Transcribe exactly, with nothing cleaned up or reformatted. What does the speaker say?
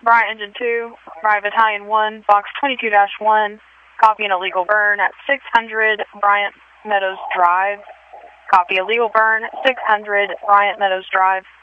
Bryant Engine two, Bryant Battalion one, Box twenty-two dash one, copy an illegal burn at six hundred Bryant Meadows Drive. Copy illegal burn, six hundred Bryant Meadows Drive.